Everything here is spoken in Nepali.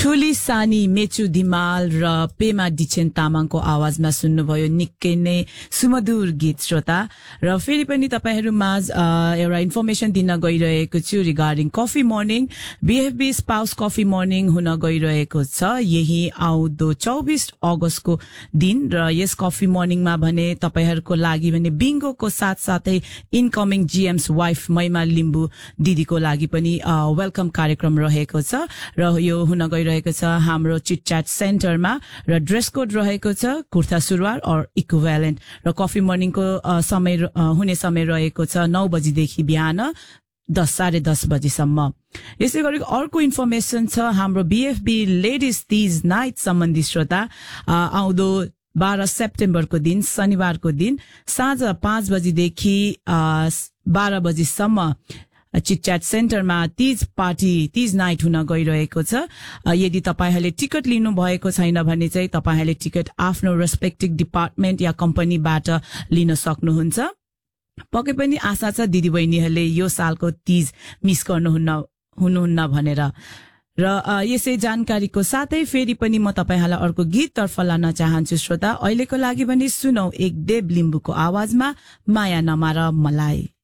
ठुली सानी मेचु दिमाल र पेमा डिछेन तामाङको आवाजमा सुन्नुभयो निकै नै सुमधुर गीत श्रोता। र फेरि पनि तपाईहरु माझ एउटा इन्फर्मेसन दिन गइरहेको छु regarding coffee morning. बीएफबी spouse coffee morning हुन गइरहेको छ यही आउँदो 24 अगस्तको दिन। र यस कफी मर्निङमा भने तपाईहरुको लागि भने बिङ्गोको साथसाथै इनकमिङ जीएम्स वाइफ महिमा लिम्बु दिदीको लागि पनि वेलकम कार्यक्रम रहेको छ। र यो हुन रहेको छ हाम्रो चिटच्याट सेन्टरमा र ड्रेस कोड रहेको छ कुर्ता सुरुवाल और इक्विभ्यालेन्ट। र कफी मर्निङको समय हुने समय रहेको छ 9 बजेदेखि बिहान 10:30 बजेसम्म। यसै गरी अर्को इन्फर्मेसन छ हाम्रो बीएफबी लेडिज तीज नाइट सम्बन्धी श्रोता। आउँदो 12 सेप्टेम्बरको दिन शनिबारको दिन साँझ 5 बजेदेखि 12 बजेसम्म चिटच्याट सेन्टरमा तीज नाइट हुन गइरहेको छ। यदि तपाईहरुले टिकट लिनु भएको छैन भने चाहिँ तपाईहरुले टिकट आफ्नो रेस्पेक्टिभ डिपार्टमेन्ट या कम्पनीबाट लिन सक्नुहुन्छ। पक्कै पनि आशा छ दिदीबहिनीहरुले यो सालको तीज मिस हुनुहुन्न भनेर। र यसै जानकारीको साथै फेरि पनि म तपाईहरुलाई अर्को गीततर्फ लान चाहन्छु श्रोता। अहिलेको लागि पनि सुनौ एक देव लिम्बुको आवाजमा माया नमार मलाई।